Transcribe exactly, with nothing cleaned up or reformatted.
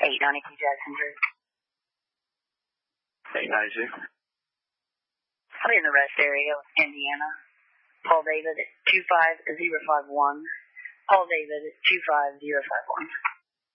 eight ninety-two Jackson Drew. eight ninety-two. I'll be in the rest area with Indiana. Paul David at two five zero five one. Paul David at two five zero five one.